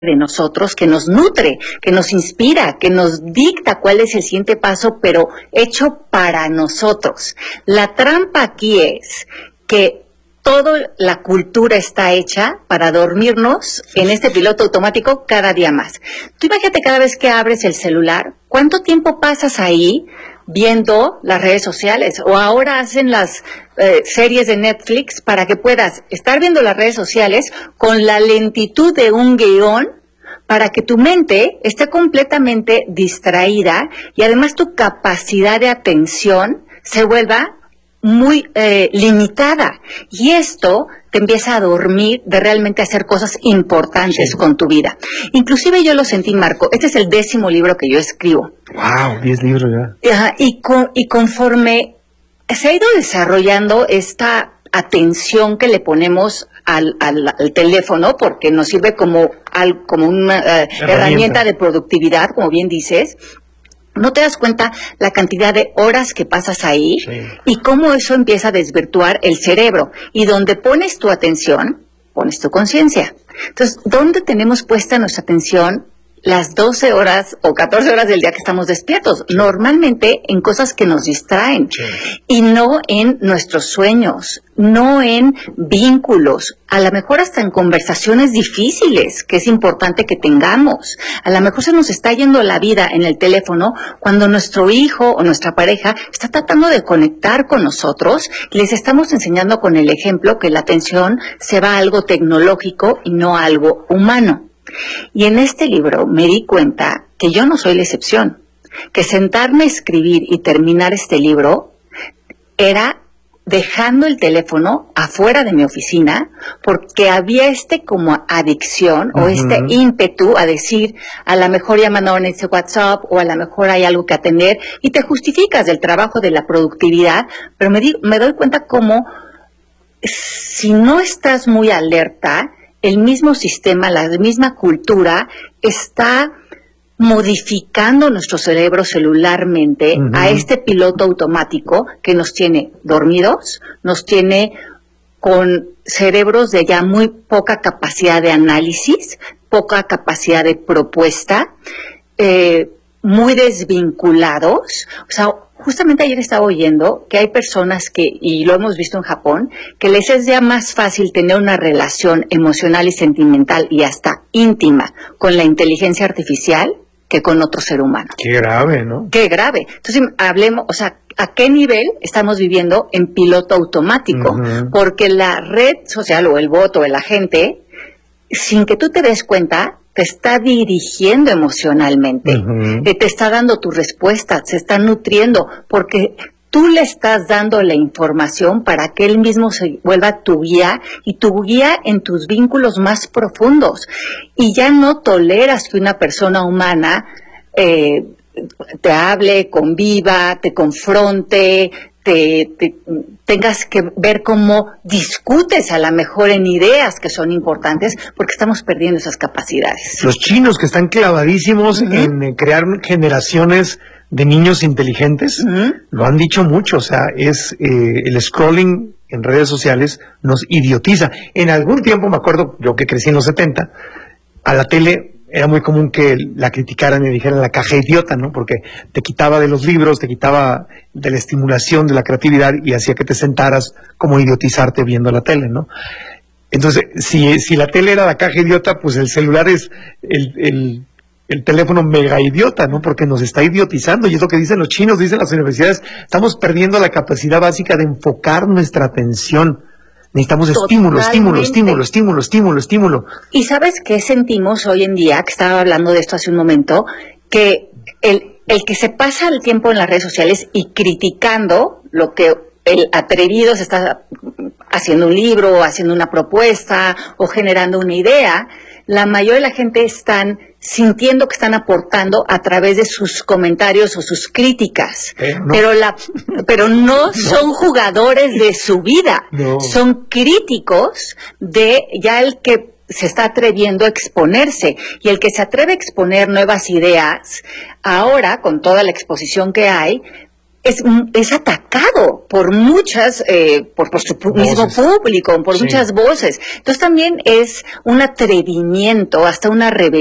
de nosotros, que nos nutre, que nos inspira, que nos dicta cuál es el siguiente paso, pero hecho para nosotros. La trampa aquí es que toda la cultura está hecha para dormirnos en este piloto automático cada día más. Tú imagínate cada vez que abres el celular, ¿cuánto tiempo pasas ahí viendo las redes sociales? O ahora hacen las series de Netflix para que puedas estar viendo las redes sociales con la lentitud de un guión para que tu mente esté completamente distraída y además tu capacidad de atención se vuelva muy limitada, y esto te empieza a dormir de realmente hacer cosas importantes con tu vida. Inclusive yo lo sentí, Marco, este es el 10º libro que yo escribo. ¡Wow! 10 libros ya. Y conforme se ha ido desarrollando esta atención que le ponemos al teléfono, porque nos sirve como una herramienta de productividad, como bien dices, no te das cuenta la cantidad de horas que pasas ahí y cómo eso empieza a desvirtuar el cerebro. Y donde pones tu atención, pones tu conciencia. Entonces, ¿dónde tenemos puesta nuestra atención las 12 horas o 14 horas del día que estamos despiertos? Normalmente en cosas que nos distraen y no en nuestros sueños, no en vínculos, a lo mejor hasta en conversaciones difíciles que es importante que tengamos. A lo mejor se nos está yendo la vida en el teléfono cuando nuestro hijo o nuestra pareja está tratando de conectar con nosotros y les estamos enseñando con el ejemplo que la atención se va a algo tecnológico y no a algo humano. Y en este libro me di cuenta que yo no soy la excepción, que sentarme a escribir y terminar este libro era dejando el teléfono afuera de mi oficina, porque había como adicción o este ímpetu a decir, a lo mejor ya mandaron ese WhatsApp o a lo mejor hay algo que atender, y te justificas del trabajo, de la productividad, pero me doy cuenta como si no estás muy alerta, el mismo sistema, la misma cultura está modificando nuestro cerebro celularmente a este piloto automático que nos tiene dormidos, nos tiene con cerebros de ya muy poca capacidad de análisis, poca capacidad de propuesta, muy desvinculados. O sea, justamente ayer estaba oyendo que hay personas que, y lo hemos visto en Japón, que les es ya más fácil tener una relación emocional y sentimental y hasta íntima con la inteligencia artificial que con otro ser humano. Qué grave, ¿no? Qué grave. Entonces, hablemos, o sea, ¿a qué nivel estamos viviendo en piloto automático? Porque la red social o el bot o el agente, sin que tú te des cuenta, te está dirigiendo emocionalmente, te está dando tus respuestas, se está nutriendo, porque tú le estás dando la información para que él mismo se vuelva tu guía y tu guía en tus vínculos más profundos. Y ya no toleras que una persona humana te hable, conviva, te confronte, tengas que ver cómo discutes a lo mejor en ideas que son importantes, porque estamos perdiendo esas capacidades. Los chinos que están clavadísimos en crear generaciones de niños inteligentes, lo han dicho mucho, o sea, es el scrolling en redes sociales nos idiotiza. En algún tiempo, me acuerdo, yo que crecí en los 70, a la tele era muy común que la criticaran y dijeran la caja idiota, ¿no? Porque te quitaba de los libros, te quitaba de la estimulación, de la creatividad y hacía que te sentaras como idiotizarte viendo la tele, ¿no? Entonces, si la tele era la caja idiota, pues el celular es el teléfono mega idiota, ¿no? Porque nos está idiotizando, y es lo que dicen los chinos, dicen las universidades, estamos perdiendo la capacidad básica de enfocar nuestra atención. Necesitamos estímulo. ¿Y sabes qué sentimos hoy en día? Que estaba hablando de esto hace un momento, que el que se pasa el tiempo en las redes sociales y criticando lo que el atrevido se está haciendo un libro, o haciendo una propuesta, o generando una idea, la mayoría de la gente están sintiendo que están aportando a través de sus comentarios o sus críticas, no. pero no son jugadores de su vida, son críticos de ya el que se está atreviendo a exponerse, y el que se atreve a exponer nuevas ideas, ahora con toda la exposición que hay, es atacado por muchas, por su mismo público, por muchas voces. Entonces también es un atrevimiento, hasta una rebelión